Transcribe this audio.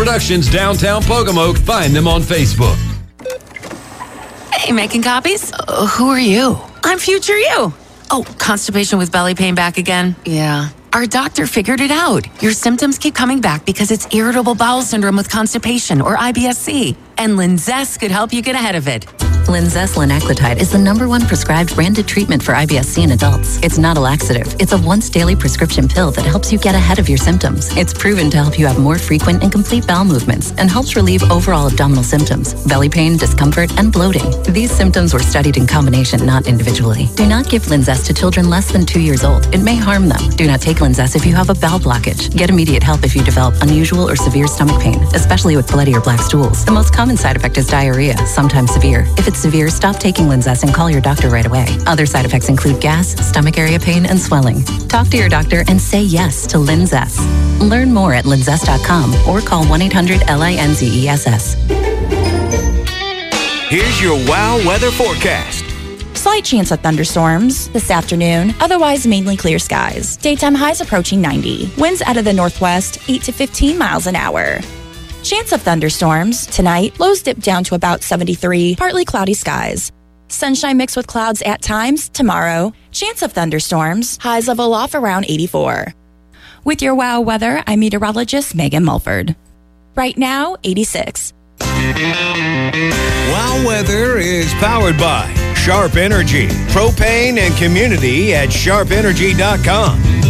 Productions, downtown Pocomoke. Find them on Facebook. Hey, making copies? Who are you? I'm future you. Oh, constipation with belly pain back again? Yeah. Our doctor figured it out. Your symptoms keep coming back because it's irritable bowel syndrome with constipation, or IBS-C. And Linzess could help you get ahead of it. Linzess linaclotide is the #1 prescribed branded treatment for IBS-C in adults. It's not a laxative. It's a once-daily prescription pill that helps you get ahead of your symptoms. It's proven to help you have more frequent and complete bowel movements and helps relieve overall abdominal symptoms, belly pain, discomfort, and bloating. These symptoms were studied in combination, not individually. Do not give Linzess to children less than 2 years old. It may harm them. Do not take Linzess if you have a bowel blockage. Get immediate help if you develop unusual or severe stomach pain, especially with bloody or black stools. The most common side effect is diarrhea, sometimes severe. If it's severe, stop taking Linzess and call your doctor right away. Other side effects include gas, stomach area pain, and swelling. Talk to your doctor and say yes to Linzess. Learn more at linzess.com or call 1-800-LINZESS. Here's your WOW weather forecast. Slight chance of thunderstorms this afternoon, otherwise mainly clear skies. Daytime highs approaching 90. Winds out of the northwest, 8 to 15 miles an hour. Chance of thunderstorms tonight, lows dip down to about 73, partly cloudy skies. Sunshine mixed with clouds at times tomorrow. Chance of thunderstorms, highs level off around 84. With your WOW weather, I'm meteorologist Megan Mulford. Right now, 86. WOW weather is powered by Sharp Energy, propane and community at sharpenergy.com.